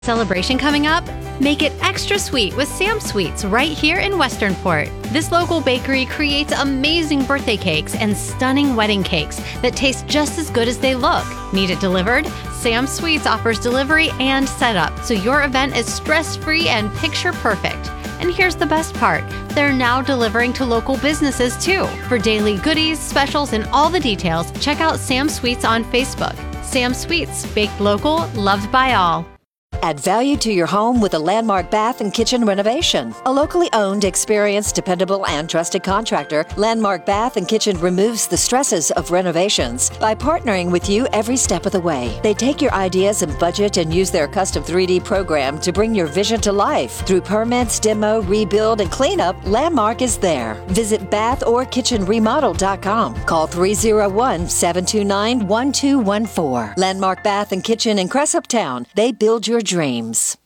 Celebration coming up? Make it extra sweet with Sam's Sweets right here in Westernport. This local bakery creates amazing birthday cakes and stunning wedding cakes that taste just as good as they look. Need it delivered? Sam's Sweets offers delivery and setup, so your event is stress-free and picture-perfect. And here's the best part. They're now delivering to local businesses too. For daily goodies, specials, and all the details, check out Sam's Sweets on Facebook. Sam's Sweets, baked local, loved by all. Add value to your home with a Landmark Bath and Kitchen renovation. A locally owned, experienced, dependable, and trusted contractor, Landmark Bath and Kitchen removes the stresses of renovations by partnering with you every step of the way. They take your ideas and budget and use their custom 3D program to bring your vision to life. Through permits, demo, rebuild, and cleanup, Landmark is there. Visit bathorekitchenremodel.com. Call 301-729-1214. Landmark Bath and Kitchen in Cressup Town. They build your dreams.